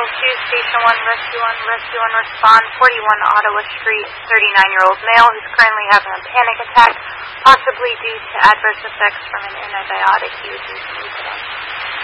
Station 1, Rescue 1, respond. 41 Ottawa Street, 39-year-old male who's currently having a panic attack, possibly due to adverse effects from an antibiotic he was using today.